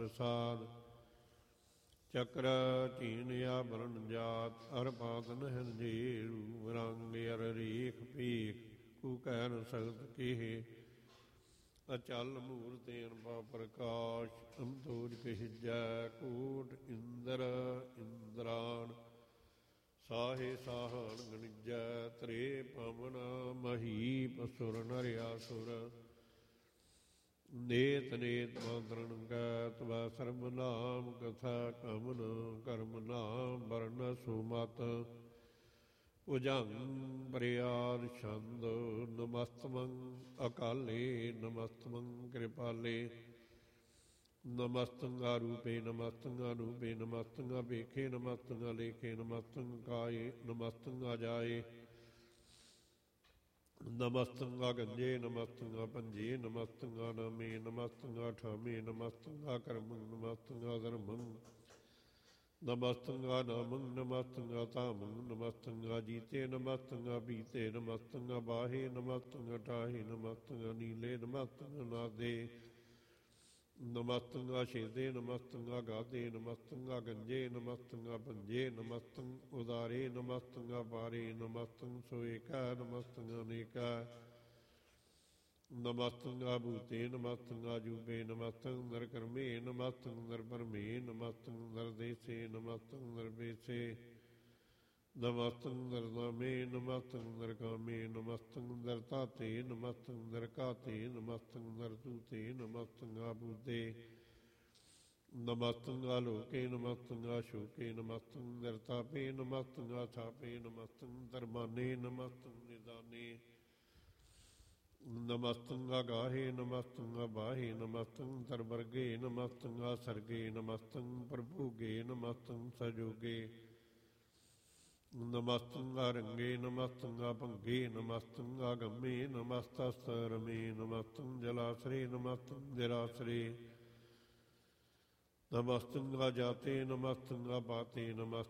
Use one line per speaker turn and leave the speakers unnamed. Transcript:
ਪ੍ਰਸਾਦ ਚੱਕਰ ਝੀਨ ਆਭਰਨ ਜਾਤ ਅਰ ਪਾਤ ਨਹਿਨ ਜੇਰੂ ਰੰਗ ਅਰ ਰੇਖ ਭੇਖ ਕੂ ਕਹਿ ਨ ਸਕਤ ਕੇਹ ਅਚਲ ਮੂਰਤਿ ਅਨਪਾ ਪ੍ਰਕਾਸ਼ ਅੰਤੋਜ ਕਹਿਜੈ ਕੋਟ ਇੰਦਰ ਇੰਦਰਾਨ ਸਾਹੇ ਸਾਹਣ ਗਣਿਜੈ ਤਰੇ ਪਵਨ ਮਹੀ ਪਸੁਰ ਨਰਿਆਸੁਰ ਨੇਤ ਨੇਤ ਮੰਤਰਨ ਕੈ ਤਵੈ ਸਰਬ ਨਾਮ ਕਥਾ ਕਮਨ ਕਰਮ ਨਾਮ ਵਰਨ ਸੁਮਤ ਭੁਜੰਗ ਬਰਿਆਦ ਛੰਦ ਨਮਸਤਮੰ ਅਕਾਲੇ ਨਮਸਤਮੰ ਕਿਰਪਾਲੇ ਨਮਸਤੰ ਆਰੂਪੇ ਨਮਸਤੰ ਅਨੂਪੇ ਨਮਸਤੰ ਅਭੇਖੇ ਨਮਸਤੰ ਅਲੇਖੇ ਨਮਸਤੰ ਕਾਏ ਨਮਸਤੰ ਅਜਾਏ ਨਮਸਤੰ ਆਗੰਜੇ ਨਮਸਤੰ ਅਪੰਜੇ ਨਮਸਤੰ ਆਨਾਮੇ ਨਮਸਤੰ ਆਠਾਮੇ ਨਮਸਤੰ ਆਕਰਮੰ ਨਮਸਤੰ ਆਧਰਮੰ ਨਮਸਤੰ ਆਨਾਮੰ ਨਮਸਤੰ ਆਤਾਮੰ ਨਮਸਤੰ ਆਜੀਤੇ ਨਮਸਤੰ ਆਬੀਤੇ ਨਮਸਤੰ ਆਬਾਹੇ ਨਮਸਤੰ ਅਟਾਹੇ ਨਮਸਤੰ ਅਨੀਲੇ ਨਮਸਤੰ ਅਨਾਦੇ ਨਮਸਤੰ ਆਛੇਦੇ ਨਮਸਤੰ ਆਗਾਦੇ ਨਮਸਤੰ ਆਗੰਜੇ ਨਮਸਤੰ ਆਭੰਜੇ ਨਮਸਤੰ ਉਦਾਰੇ ਨਮਸਤੰ ਆਬਾਰੇ ਨਮਸਤੰ ਸੋਏਕਾ ਨਮਸਤੰ ਅਨੇਕਾ ਨਮਸਤੰ ਆਭੂਤੇ ਨਮਸਤੰ ਆਜੂਬੇ ਨਮਸਤੰ ਨਰਕਰਮੇ ਨਮਸਤੰ ਨਰਬਰਮੇ ਨਮਸਤੰ ਨਰਦੇਸੇ ਨਮਸਤੰ ਨਰਬੇਸੇ ਨਮਸਤੰ ਨਰਨਾਮੇ ਨਮਸਤੰ ਨਰਕਾਮੇ ਨਮਸਤੰ ਨਰਤਾਤੇ ਨਮਸਤੰ ਨਰਕਾਤੇ ਨਮਸਤੰ ਨਰਤੂਤੇ ਨਮਸਤੰ ਆਬੂਦੇ ਨਮਸਤੰ ਆਲੋਕੇ ਨਮਸਤੰ ਆਸ਼ੋਕੇ ਨਮਸਤੰ ਨਰਤਾਪੇ ਨਮਸਤੰ ਆਥਾਪੇ ਨਮਸਤੰ ਧਰਮਾਨੇ ਨਮਸਤੰ ਨਿਦਾਨੇ ਨਮਸਤੰ ਆਗਾਹੇ ਨਮਸਤੰ ਆਬਾਹੇ ਨਮਸਤੰ ਤਰਵਰਗੇ ਨਮਸਤੰ ਆਸਰਗੇ ਨਮਸਤੰ ਪ੍ਰਭੂਗੇ ਨਮਸਤੰ ਸਜੋਗੇ ਨਮਸਤੰ ਆਰੰਗੇ ਨਮਸਤੰ ਆਭੰਗੇ ਨਮਸਤੰ ਆਗੰਮੇ ਨਮਸਤਸਰਮੇ ਨਮਸਤੰ ਜਲਾਸਰੇ ਨਮਸਤੰ ਜਰਾਸਰੇ ਨਮਸਤੰ ਆਜਾਤੇ ਨਮਸਤੰ ਆਬਾਤੇ ਨਮਸਤੰ